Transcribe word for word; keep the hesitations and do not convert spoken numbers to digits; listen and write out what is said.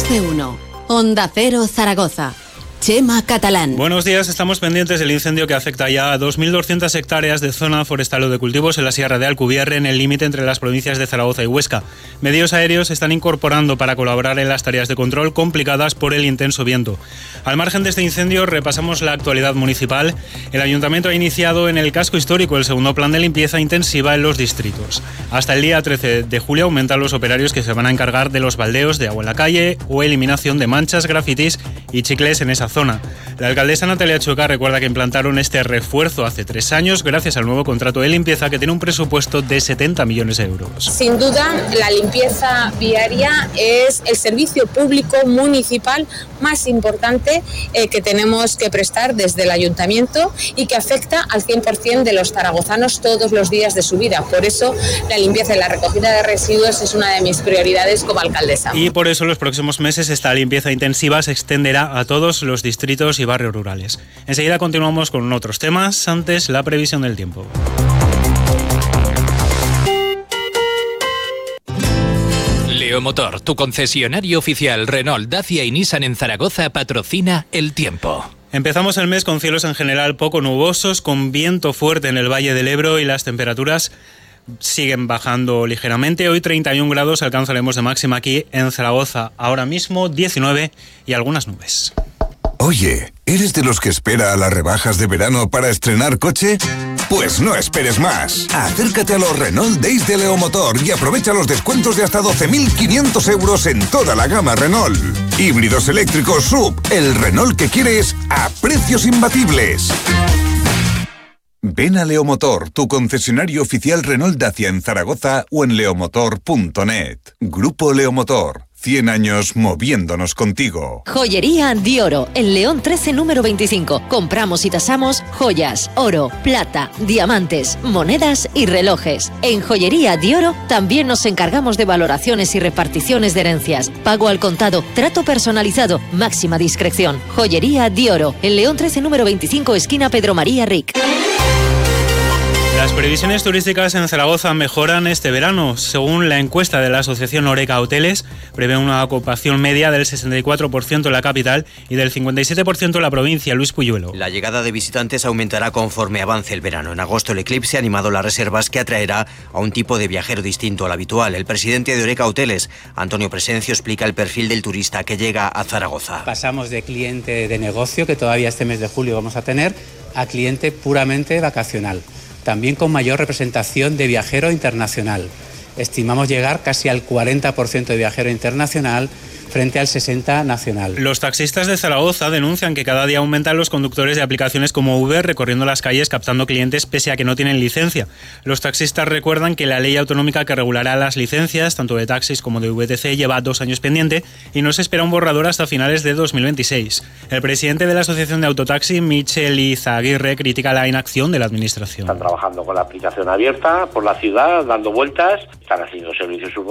P uno, Onda Cero Zaragoza. Chema Catalán. Buenos días, estamos pendientes del incendio que afecta ya a dos mil doscientas hectáreas de zona forestal o de cultivos en la Sierra de Alcubierre, en el límite entre las provincias de Zaragoza y Huesca. Medios aéreos se están incorporando para colaborar en las tareas de control complicadas por el intenso viento. Al margen de este incendio, repasamos la actualidad municipal. El Ayuntamiento ha iniciado en el casco histórico el segundo plan de limpieza intensiva en los distritos. Hasta el día trece de julio aumentan los operarios que se van a encargar de los baldeos de agua en la calle o eliminación de manchas, grafitis y chicles en esa zona. La alcaldesa Natalia Chueca recuerda que implantaron este refuerzo hace tres años gracias al nuevo contrato de limpieza que tiene un presupuesto de setenta millones de euros. Sin duda, la limpieza viaria es el servicio público municipal más importante eh, que tenemos que prestar desde el ayuntamiento y que afecta al cien por ciento de los zaragozanos todos los días de su vida. Por eso, la limpieza y la recogida de residuos es una de mis prioridades como alcaldesa. Y por eso, en los próximos meses, esta limpieza intensiva se extenderá a todos los distritos y barrios rurales. Enseguida continuamos con otros temas, antes la previsión del tiempo. Leomotor, tu concesionario oficial Renault, Dacia y Nissan en Zaragoza, patrocina el tiempo. Empezamos el mes con cielos en general poco nubosos, con viento fuerte en el Valle del Ebro y las temperaturas siguen bajando ligeramente. Hoy treinta y un grados alcanzaremos de máxima aquí en Zaragoza. Ahora mismo diecinueve y algunas nubes. Oye, ¿eres de los que espera a las rebajas de verano para estrenar coche? Pues no esperes más. Acércate a los Renault Days de Leomotor y aprovecha los descuentos de hasta doce mil quinientos euros en toda la gama Renault. Híbridos eléctricos S U V, el Renault que quieres a precios imbatibles. Ven a Leomotor, tu concesionario oficial Renault Dacia en Zaragoza o en leomotor punto net. Grupo Leomotor. cien años moviéndonos contigo. Joyería Dioro, en León trece, número veinticinco. Compramos y tasamos joyas, oro, plata, diamantes, monedas y relojes. En Joyería Dioro también nos encargamos de valoraciones y reparticiones de herencias. Pago al contado, trato personalizado, máxima discreción. Joyería Dioro, en León trece, número veinticinco, esquina Pedro María Ric. Las previsiones turísticas en Zaragoza mejoran este verano. Según la encuesta de la Asociación Oreca Hoteles, prevé una ocupación media del sesenta y cuatro por ciento en la capital y del cincuenta y siete por ciento en la provincia. Luis Puyuelo. La llegada de visitantes aumentará conforme avance el verano. En agosto el eclipse ha animado las reservas que atraerá a un tipo de viajero distinto al habitual. El presidente de Oreca Hoteles, Antonio Presencio, explica el perfil del turista que llega a Zaragoza. Pasamos de cliente de negocio, que todavía este mes de julio vamos a tener, a cliente puramente vacacional. También con mayor representación de viajero internacional. Estimamos llegar casi al cuarenta por ciento de viajero internacional frente al sesenta por ciento nacional. Los taxistas de Zaragoza denuncian que cada día aumentan los conductores de aplicaciones como Uber recorriendo las calles captando clientes pese a que no tienen licencia. Los taxistas recuerdan que la ley autonómica que regulará las licencias, tanto de taxis como de V T C, lleva dos años pendiente y no se espera un borrador hasta finales de dos mil veintiséis. El presidente de la Asociación de Autotaxi, Michel Izaguirre, critica la inacción de la administración. Están trabajando con la aplicación abierta por la ciudad, dando vueltas, están haciendo servicios urbanos